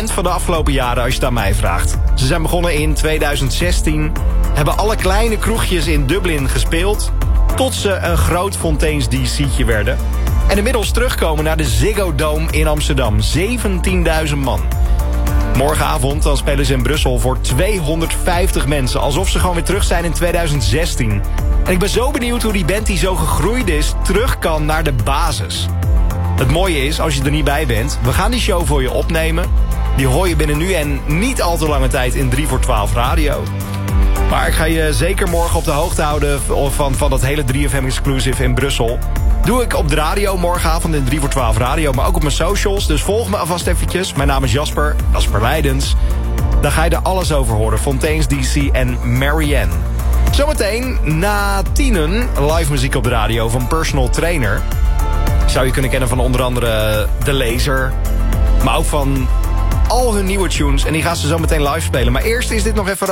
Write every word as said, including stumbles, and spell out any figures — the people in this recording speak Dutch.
band van de afgelopen jaren als je het aan mij vraagt. Ze zijn begonnen in tweeduizend zestien, hebben alle kleine kroegjes in Dublin gespeeld, tot ze een groot Fontaine's D C'tje werden. En inmiddels terugkomen naar de Ziggo Dome in Amsterdam. zeventienduizend man. Morgenavond dan spelen ze in Brussel voor tweehonderdvijftig mensen. Alsof ze gewoon weer terug zijn in tweeduizend zestien. En ik ben zo benieuwd hoe die band die zo gegroeid is terug kan naar de basis. Het mooie is, als je er niet bij bent, we gaan die show voor je opnemen. Die hoor je binnen nu en niet al te lange tijd in drie voor twaalf radio. Maar ik ga je zeker morgen op de hoogte houden van, van dat hele drie F M Exclusive in Brussel. Doe ik op de radio morgenavond in drie voor twaalf radio, maar ook op mijn socials. Dus volg me alvast eventjes. Mijn naam is Jasper, Jasper Leidens. Dan ga je er alles over horen. Fontaine's D C en Marianne. Zometeen na tienen live muziek op de radio van Personal Trainer. Zou je kunnen kennen van onder andere De Laser. Maar ook van al hun nieuwe tunes. En die gaan ze zo meteen live spelen. Maar eerst is dit nog even